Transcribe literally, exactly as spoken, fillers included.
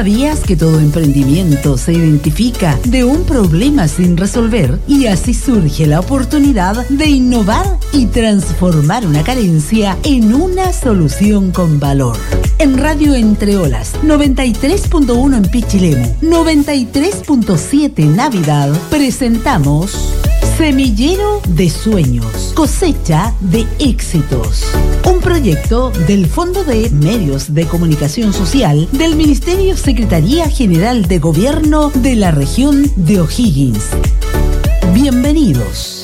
¿Sabías que todo emprendimiento se identifica de un problema sin resolver y así surge la oportunidad de innovar y transformar una carencia en una solución con valor? En Radio Entre Olas, noventa y tres punto uno en Pichilemu, noventa y tres punto siete en Navidad, presentamos Semillero de Sueños, cosecha de éxitos. Un proyecto del Fondo de Medios de Comunicación Social del Ministerio Secretaría General de Gobierno de la región de O'Higgins. Bienvenidos.